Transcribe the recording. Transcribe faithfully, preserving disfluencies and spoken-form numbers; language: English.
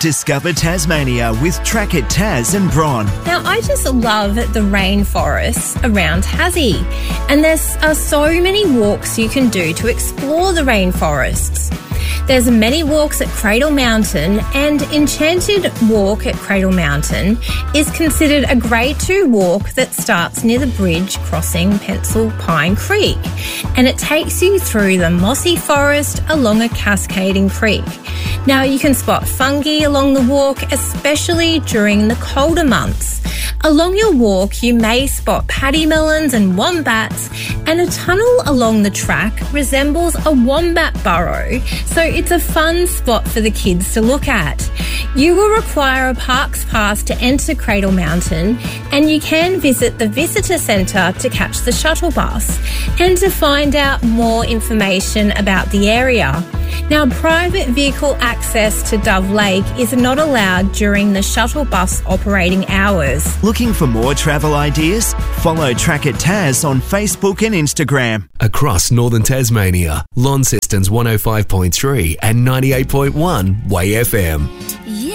Discover Tasmania with Track It Tas and Bron. Now, I just love the rainforests around Tassie, and there's uh, so many walks you can do to explore the rainforests. There's many walks at Cradle Mountain, and Enchanted Walk at Cradle Mountain is considered a Grade two walk that starts near the bridge crossing Pencil Pine Creek, and it takes you through the mossy forest along a cascading creek. Now, you can spot fungi along the walk, especially during the colder months. Along your walk, you may spot paddy melons and wombats, and a tunnel along the track resembles a wombat burrow, so it's a fun spot for the kids to look at. You will require a Parks Pass to enter Cradle Mountain, and you can visit the Visitor Centre to catch the shuttle bus and to find out more information about the area. Now, private vehicle access to Dove Lake is not allowed during the shuttle bus operating hours. Looking for more travel ideas? Follow Track It Tas on Facebook and Instagram. Across Northern Tasmania, Launceston's one oh five point three and ninety-eight point one Way F M.